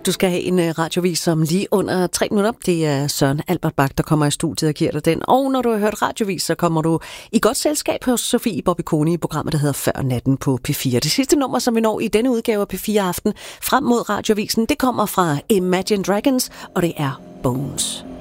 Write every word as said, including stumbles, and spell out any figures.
Du skal have en radiovis som lige under tre minutter. Det er Søren Albert Bach, der kommer i studiet og giver dig den. Og når du har hørt radiovis, så kommer du i godt selskab hos Sofie Bobbikoni i programmet, der hedder Før Natten på P fire. Det sidste nummer, som vi når i denne udgave af P fire Aften frem mod radiovisen, det kommer fra Imagine Dragons, og det er Bones.